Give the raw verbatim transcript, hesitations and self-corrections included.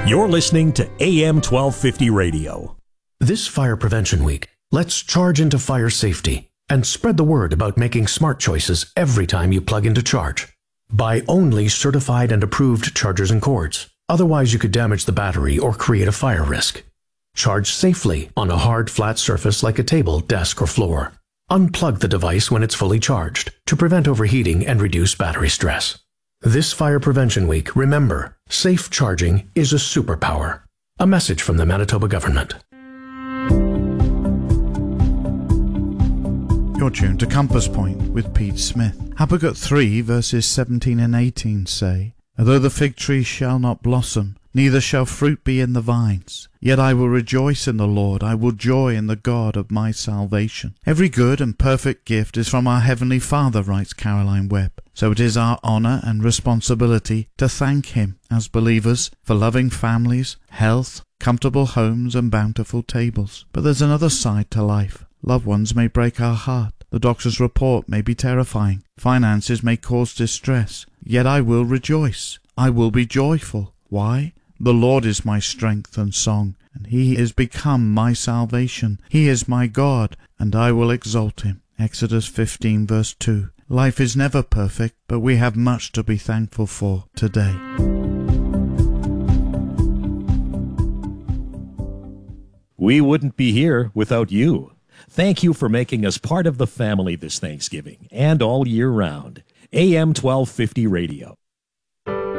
You're listening to A M twelve fifty Radio. This Fire Prevention Week, let's charge into fire safety and spread the word about making smart choices every time you plug into charge. Buy only certified and approved chargers and cords. Otherwise, you could damage the battery or create a fire risk. Charge safely on a hard, flat surface like a table, desk, or floor. Unplug the device when it's fully charged to prevent overheating and reduce battery stress. This Fire Prevention Week, remember, safe charging is a superpower. A message from the Manitoba government. You're tuned to Compass Point with Pete Smith. Habakkuk three verses seventeen and eighteen say, Although the fig tree shall not blossom, neither shall fruit be in the vines, yet I will rejoice in the Lord, I will joy in the God of my salvation. Every good and perfect gift is from our Heavenly Father, writes Caroline Webb. So it is our honour and responsibility to thank Him as believers for loving families, health, comfortable homes and bountiful tables. But there's another side to life. Loved ones may break our heart. The doctor's report may be terrifying. Finances may cause distress. Yet I will rejoice. I will be joyful. Why? The Lord is my strength and song, and He is become my salvation. He is my God, and I will exalt Him. Exodus fifteen verse two. Life is never perfect, but we have much to be thankful for today. We wouldn't be here without you. Thank you for making us part of the family this Thanksgiving and all year round. A M twelve fifty Radio.